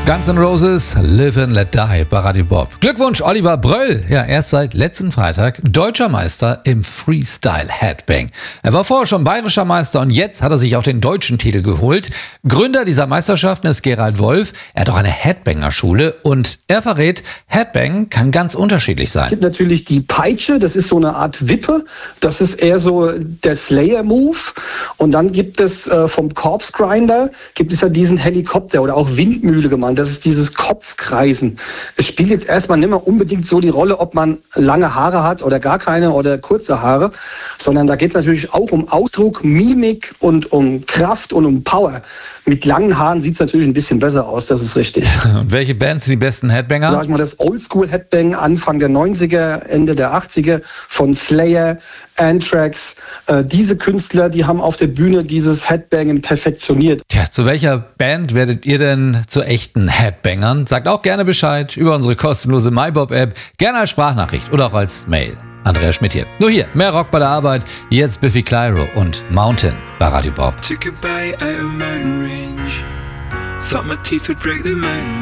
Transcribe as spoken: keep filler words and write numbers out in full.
Guns N' Roses, Live and Let Die bei Radio Bob. Glückwunsch, Oliver Bröll. Ja, er ist seit letzten Freitag deutscher Meister im Freestyle Headbang. Er war vorher schon bayerischer Meister und jetzt hat er sich auch den deutschen Titel geholt. Gründer dieser Meisterschaften ist Gerald Wolf. Er hat auch eine Headbanger-Schule und er verrät, Headbang kann ganz unterschiedlich sein. Es gibt natürlich die Peitsche, das ist so eine Art Wippe. Das ist eher so der Slayer-Move. Und dann gibt es äh, vom Corpse Grinder, gibt es ja diesen Helikopter oder auch Windmühle genannt. Das ist dieses Kopfkreisen. Es spielt jetzt erstmal nicht mehr unbedingt so die Rolle, ob man lange Haare hat oder gar keine oder kurze Haare, sondern da geht es natürlich auch um Ausdruck, Mimik und um Kraft und um Power. Mit langen Haaren sieht es natürlich ein bisschen besser aus, das ist richtig. Und welche Bands sind die besten Headbanger? Sag ich mal, das Oldschool-Headbang Anfang der neunziger, Ende der achtziger von Slayer, Anthrax. Äh, diese Künstler, die haben auf der Bühne dieses Headbangen perfektioniert. Tja, zu welcher Band werdet ihr denn zu echten Headbangern? Sagt auch gerne Bescheid über unsere kostenlose MyBob-App, gerne als Sprachnachricht oder auch als Mail. Andreas Schmidt hier. Nur hier, mehr Rock bei der Arbeit. Jetzt Biffy Clyro und Mountain bei Radio Bob. Took a bite out of mountain range. Thought my teeth would break the mountain.